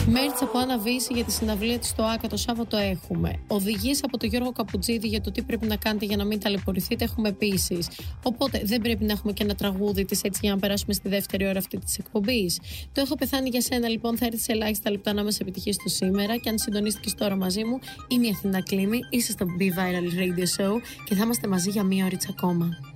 Μέρτς από Άννα Βύση για τη συναυλία της στο ΆΚΑ το Σάββατο έχουμε. Οδηγίες από τον Γιώργο Καπουτζίδη για το τι πρέπει να κάνετε για να μην ταλαιπωρηθείτε έχουμε επίσης. Οπότε δεν πρέπει να έχουμε και ένα τραγούδι της έτσι για να περάσουμε στη δεύτερη ώρα αυτή της εκπομπής. Το έχω πεθάνει για σένα λοιπόν θα έρθει σε ελάχιστα λεπτά να είμαστε επιτυχίες του σήμερα. Και αν συντονίστηκες τώρα μαζί μου, είμαι η Αθηνά Κλίμη, είσαι στο Be Viral Radio Show και θα είμαστε μαζί για μία ώριτσα ακόμα.